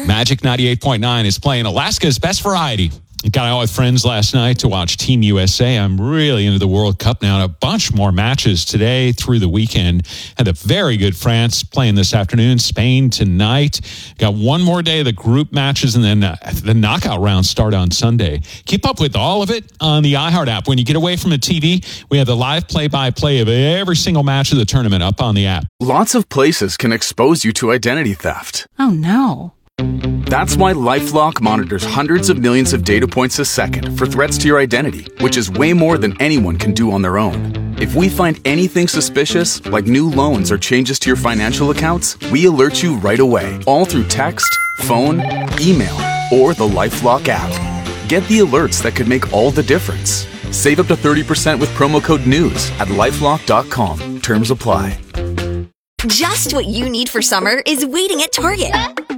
Magic 98.9 is playing Alaska's Best Variety. Got out with friends last night to watch Team USA. I'm really into the World Cup now, and a bunch more matches today through the weekend. Had a very good France playing this afternoon, Spain tonight. Got one more day of the group matches, and then the knockout rounds start on Sunday. Keep up with all of it on the iHeart app. When you get away from the TV, we have the live play-by-play of every single match of the tournament up on the app. Lots of places can expose you to identity theft. Oh, no. That's why LifeLock monitors hundreds of millions of data points a second for threats to your identity, which is way more than anyone can do on their own. If we find anything suspicious, like new loans or changes to your financial accounts, we alert you right away, all through text, phone, email, or the LifeLock app. Get the alerts that could make all the difference. Save up to 30% with promo code NEWS at LifeLock.com. Terms apply. Just what you need for summer is waiting at Target.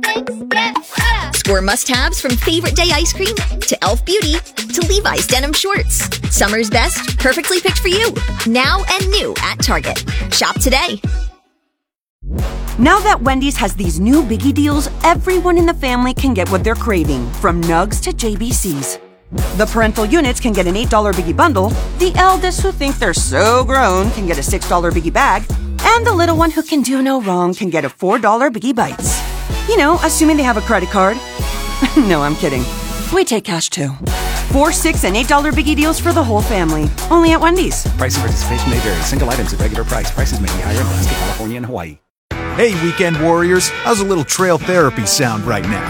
Score must-haves from Favorite Day ice cream to Elf Beauty to Levi's denim shorts. Summer's best, perfectly picked for you. Now and new at Target. Shop today. Now that Wendy's has these new biggie deals, everyone in the family can get what they're craving, from nugs to JBCs. The parental units can get an $8 biggie bundle, the eldest who think they're so grown can get a $6 biggie bag, and the little one who can do no wrong can get a $4 biggie bites. You know, assuming they have a credit card. No, I'm kidding. We take cash too. $4, $6, and $8 biggie deals for the whole family. Only at Wendy's. Price and participation may vary. Single items at regular price. Prices may be higher in Alaska, California, and Hawaii. Hey, weekend warriors. How's a little trail therapy sound right now?